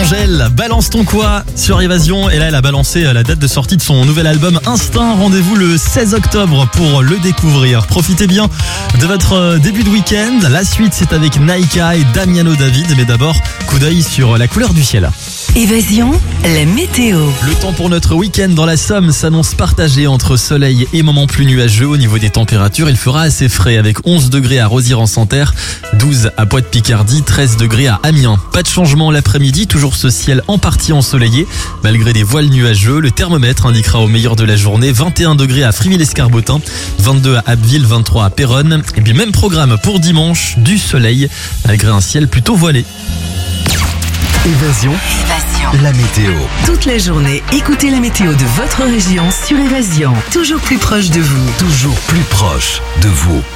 Angèle, balance ton quoi sur Évasion. Et là, elle a balancé la date de sortie de son nouvel album Instinct. Rendez-vous le 16 octobre pour le découvrir. Profitez bien de votre début de week-end. La suite, c'est avec Naïka et Damiano David. Mais d'abord, coup d'œil sur la couleur du ciel. Évasion, la météo. Le temps pour notre week-end dans la Somme s'annonce partagé entre soleil et moments plus nuageux. Au niveau des températures, il fera assez frais avec 11 degrés à Rosières-en-Santerre, 12 à Poix-de-Picardie, 13 degrés à Amiens. Pas de changement l'après-midi, toujours ce ciel en partie ensoleillé. Malgré des voiles nuageux, le thermomètre indiquera au meilleur de la journée 21 degrés à Friville-Escarbotin, 22 à Abbeville, 23 à Péronne. Et puis même programme pour dimanche, du soleil malgré un ciel plutôt voilé. Évasion, la météo. Toute la journée, écoutez la météo de votre région sur Évasion. Toujours plus proche de vous. Toujours plus proche de vous.